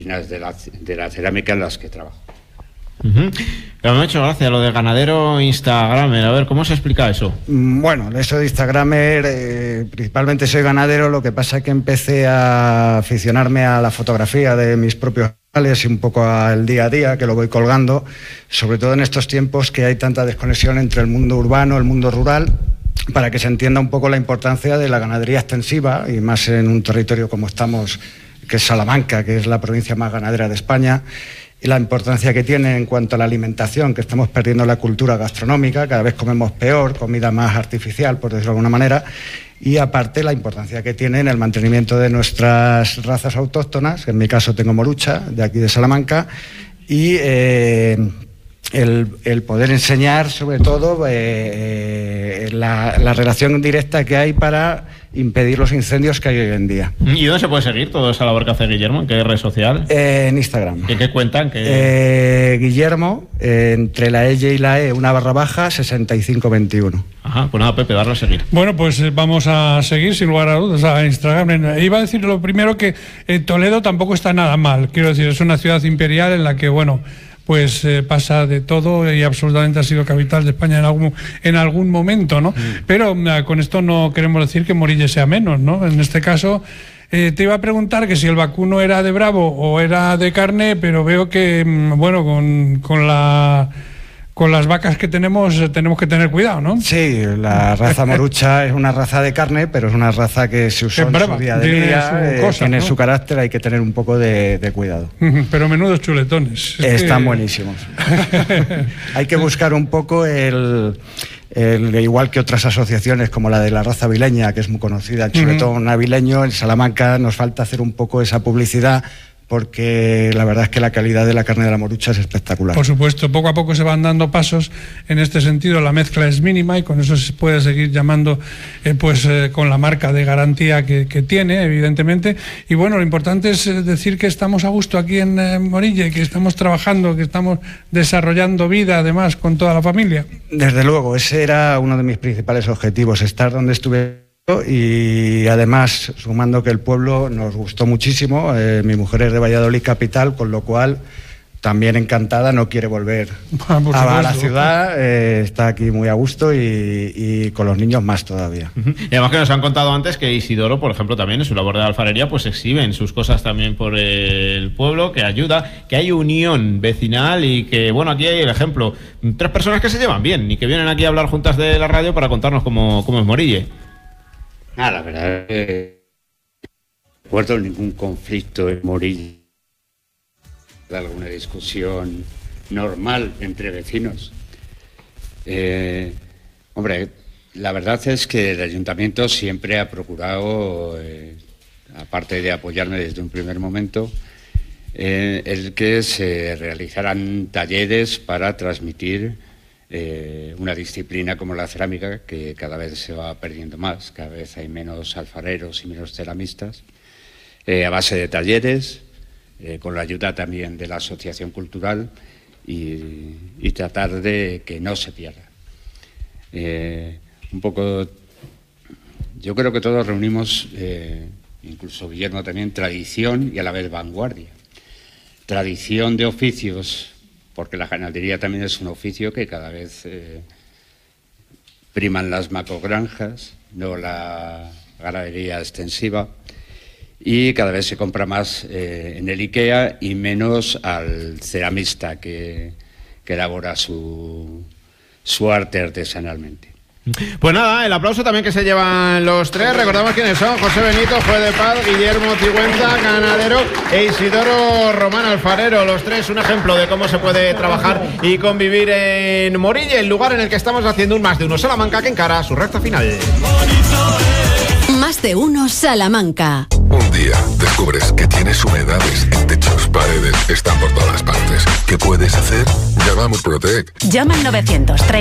de la cerámica en las que trabajo. Pero me ha hecho gracia lo de ganadero Instagramer. A ver, ¿cómo se explica eso? Bueno, eso de Instagramer, principalmente soy ganadero, lo que pasa es que empecé a aficionarme a la fotografía de mis propios animales y un poco al día a día, que lo voy colgando, sobre todo en estos tiempos que hay tanta desconexión entre el mundo urbano, el mundo rural, para que se entienda un poco la importancia de la ganadería extensiva, y más en un territorio como estamos, que es Salamanca, que es la provincia más ganadera de España, y la importancia que tiene en cuanto a la alimentación, que estamos perdiendo la cultura gastronómica, cada vez comemos peor, comida más artificial, por decirlo de alguna manera, y aparte la importancia que tiene en el mantenimiento de nuestras razas autóctonas, en mi caso tengo morucha, de aquí de Salamanca, y el poder enseñar sobre todo la relación directa que hay para impedir los incendios que hay hoy en día. ¿Y dónde se puede seguir toda esa labor que hace Guillermo? ¿En qué red social? En Instagram. ¿En qué cuentan? Guillermo, entre la Y y la E, _6521. Ajá, pues nada, Pepe, darle a seguir. Bueno, pues vamos a seguir sin lugar a dudas a Instagram. Iba a decir lo primero que Toledo tampoco está nada mal. Quiero decir, es una ciudad imperial en la que, bueno, pues pasa de todo y absolutamente ha sido capital de España en algún momento, ¿no? Pero con esto no queremos decir que Morille sea menos, ¿no? En este caso, te iba a preguntar que si el vacuno era de Bravo o era de carne, pero veo que, bueno, con las vacas que tenemos que tener cuidado, ¿no? Sí, la raza morucha es una raza de carne, pero es una raza que se usó en su día a día, tiene su carácter, hay que tener un poco de cuidado. Pero menudos chuletones. Están buenísimos. Hay que buscar un poco igual que otras asociaciones como la de la raza avileña, que es muy conocida, el chuletón avileño, en Salamanca nos falta hacer un poco esa publicidad, porque la verdad es que la calidad de la carne de la morucha es espectacular. Por supuesto, poco a poco se van dando pasos en este sentido, la mezcla es mínima y con eso se puede seguir llamando con la marca de garantía que tiene, evidentemente. Y bueno, lo importante es decir que estamos a gusto aquí en Morille, que estamos trabajando, que estamos desarrollando vida además con toda la familia. Desde luego, ese era uno de mis principales objetivos, estar donde estuve. Y además, sumando que el pueblo nos gustó muchísimo, mi mujer es de Valladolid capital, con lo cual también encantada, no quiere volver a la ciudad, está aquí muy a gusto y con los niños más todavía. Y además que nos han contado antes que Isidoro, por ejemplo, también en su labor de alfarería, pues exhiben sus cosas también por el pueblo, que ayuda, que hay unión vecinal y que, bueno, aquí hay el ejemplo, 3 personas que se llevan bien y que vienen aquí a hablar juntas de la radio para contarnos cómo es Morille. La verdad es que no recuerdo ningún conflicto en Morille, alguna discusión normal entre vecinos. Hombre, la verdad es que el ayuntamiento siempre ha procurado, aparte de apoyarme desde un primer momento, el que se realizaran talleres para transmitir una disciplina como la cerámica, que cada vez se va perdiendo más, cada vez hay menos alfareros y menos ceramistas, a base de talleres, con la ayuda también de la asociación cultural y tratar de que no se pierda. Un poco, yo creo que todos reunimos, incluso Guillermo también, tradición y a la vez vanguardia. Tradición de oficios, porque la ganadería también es un oficio que cada vez priman las macrogranjas, no la ganadería extensiva, y cada vez se compra más en el IKEA y menos al ceramista que elabora su arte artesanalmente. Pues nada, el aplauso también que se llevan los 3. Recordamos quiénes son: José Benito, juez de paz, Guillermo Cigüenza, ganadero, e Isidoro Román, alfarero. Los 3 un ejemplo de cómo se puede trabajar y convivir en Morille, el lugar en el que estamos haciendo un Más de Uno Salamanca que encara su recta final. Más de Uno Salamanca. Un día descubres que tienes humedades en techos, paredes, están por todas partes. ¿Qué puedes hacer? Llama a Murprotec. Llama al 930